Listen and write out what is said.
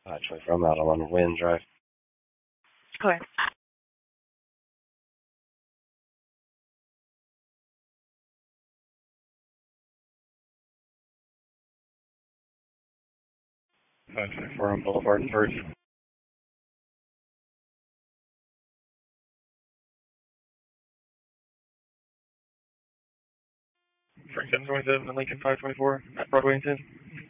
524, I'm out on Wind Drive. Okay. 524 on Boulevard and Birch. Frank 727 and Lincoln 524 at Broadway and 10.